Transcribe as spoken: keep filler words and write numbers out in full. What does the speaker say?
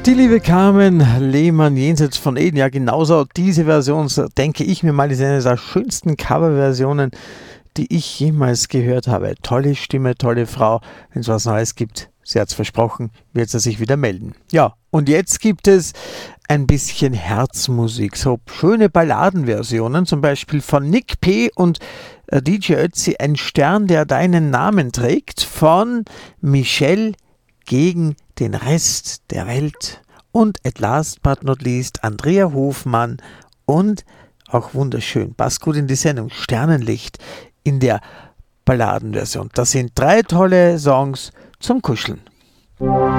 Die liebe Carmen Lehmann, Jenseits von Eden, ja genauso diese Version, so denke ich mir mal, ist eine der schönsten Coverversionen, die ich jemals gehört habe. Tolle Stimme, tolle Frau. Wenn es was Neues gibt, sie hat es versprochen, wird sie sich wieder melden. Ja, und jetzt gibt es ein bisschen Herzmusik, so schöne Balladenversionen, zum Beispiel von Nick P. und äh, D J Ötzi, Ein Stern, der deinen Namen trägt, von Michelle gegen den Rest der Welt und at last but not least Andrea Hofmann und auch wunderschön, passt gut in die Sendung, Sternenlicht in der Balladenversion. Das sind drei tolle Songs zum Kuscheln.